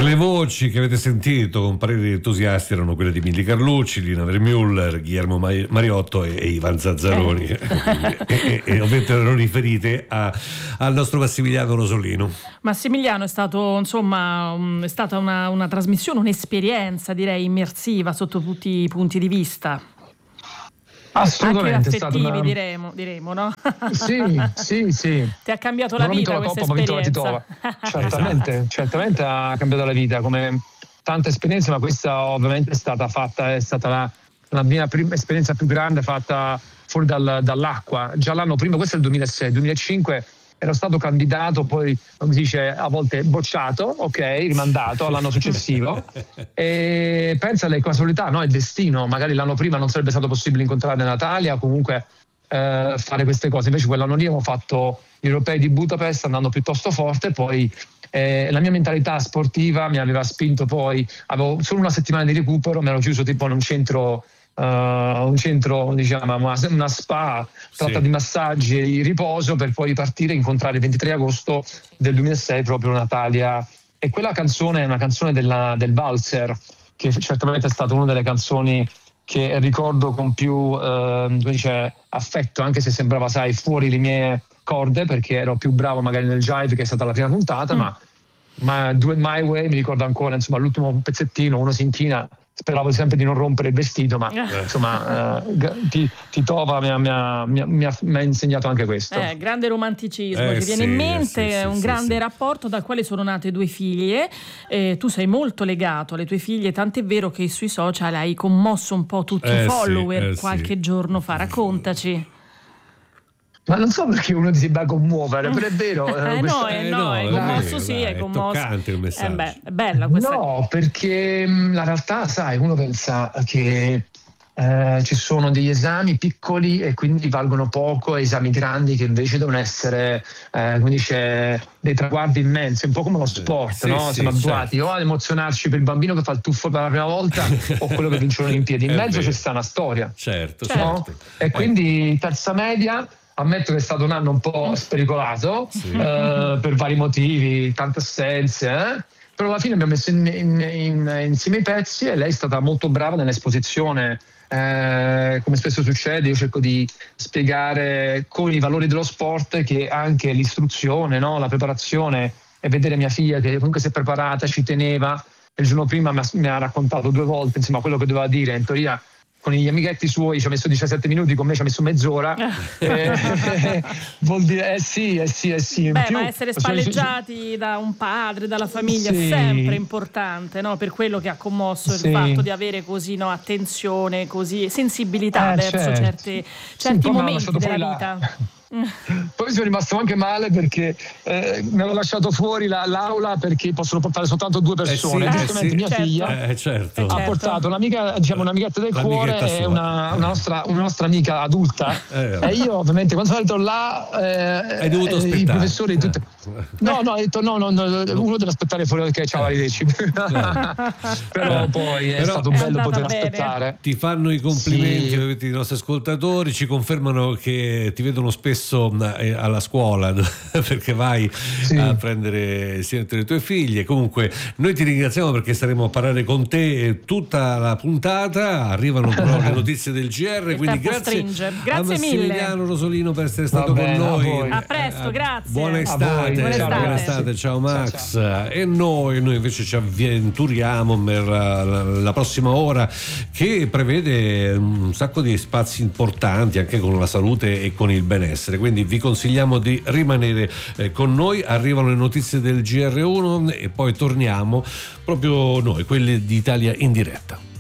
Le voci che avete sentito con pareri entusiasti erano quelle di Milly Carlucci, Lina Vermüller, Guillermo Mariotto e Ivan Zazzaroni e ovviamente erano riferite al nostro Massimiliano Rosolino. Massimiliano è stato, insomma, è stata una trasmissione, un'esperienza direi immersiva sotto tutti i punti di vista. Assolutamente, anche affettivi, diremo, no? Sì. Ti ha cambiato la vita questa esperienza? Certamente ha cambiato la vita, come tante esperienze, ma questa ovviamente è stata la mia prima esperienza più grande fatta fuori dall'acqua. Già l'anno prima, questo è il 2006, 2005 ero stato candidato, poi come si dice a volte bocciato, ok, rimandato all'anno successivo e pensa alle casualità, no? Il destino, magari l'anno prima non sarebbe stato possibile incontrare Natalia, comunque fare queste cose, invece quell'anno lì avevo fatto gli europei di Budapest andando piuttosto forte, poi la mia mentalità sportiva mi aveva spinto, poi avevo solo una settimana di recupero, mi ero chiuso tipo in un centro diciamo una spa tratta di massaggi e di riposo per poi partire e incontrare il 23 agosto del 2006 proprio Natalia, e quella canzone è una canzone del valzer che certamente è stata una delle canzoni che ricordo con più affetto, anche se sembrava fuori le mie corde, perché ero più bravo magari nel jive, che è stata la prima puntata, ma Do It My Way mi ricordo ancora, insomma l'ultimo pezzettino uno si inchina. Speravo sempre di non rompere il vestito, ma insomma Titova mi ha insegnato anche questo. Grande romanticismo, ti viene in mente un grande rapporto dal quale sono nate 2 figlie. Tu sei molto legato alle tue figlie, tant'è vero che sui social hai commosso un po' tutti i follower qualche giorno fa. Raccontaci. Ma non so perché uno si va a commuovere, però è vero. È commosso, è commosso. È toccante il messaggio. È bella questa. No, perché la realtà, sai, uno pensa che ci sono degli esami piccoli e quindi valgono poco, e esami grandi che invece devono essere, come dice, dei traguardi immensi, un po' come lo sport, no? Siamo abituati o ad emozionarci per il bambino che fa il tuffo per la prima volta o quello che vince le Olimpiadi. In mezzo c'è sta una storia. Certo. No? E quindi terza media. Ammetto che è stato un anno un po' spericolato per vari motivi, tante assenze, però alla fine abbiamo messo insieme i pezzi e lei è stata molto brava nell'esposizione. Come spesso succede, io cerco di spiegare con i valori dello sport che anche l'istruzione, no? La preparazione, e vedere mia figlia che comunque si è preparata, ci teneva. Il giorno prima mi ha raccontato 2 volte quello che doveva dire, in teoria con gli amichetti suoi ci ha messo 17 minuti, con me ci ha messo mezz'ora. Vuol dire sì. Beh, ma essere spalleggiati da un padre, dalla famiglia è sempre importante, no? Per quello che ha commosso il fatto di avere così attenzione, così sensibilità verso certi momenti della vita. Poi sono rimasto anche male perché mi hanno lasciato fuori l'aula perché possono portare soltanto 2 persone. Giustamente mia figlia ha portato un'amichetta del cuore e una nostra amica adulta. E io ovviamente quando sono andato là hai dovuto aspettare. I professori no, ho detto no, uno deve aspettare fuori perché c'ha vari decimi. Però poi è stato bello poter aspettare. Ti fanno i complimenti i nostri ascoltatori, ci confermano che ti vedono spesso alla scuola perché vai a prendere insieme le tue figlie. Comunque noi ti ringraziamo perché staremo a parlare con te tutta la puntata. Arrivano però le notizie del GR, quindi grazie a Massimiliano Rosolino per essere stato con noi. A presto, grazie. Buona estate. Ciao Max. Ciao. E noi invece ci avventuriamo per la prossima ora, che prevede un sacco di spazi importanti anche con la salute e con il benessere. Quindi vi consigliamo di rimanere con noi. Arrivano le notizie del GR1 e poi torniamo proprio noi, quelli di Italia in diretta.